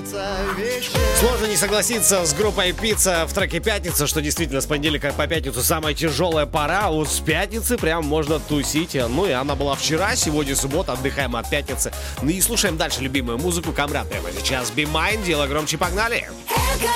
Сложно не согласиться с группой «Пицца» в треке «Пятница», что действительно с понедельника по пятницу самая тяжелая пора. Вот с пятницы прям можно тусить. Ну и она была вчера, сегодня суббота, отдыхаем от пятницы. Ну и слушаем дальше любимую музыку. Камрад прямо сейчас. Be Mine, дело громче, погнали! Эго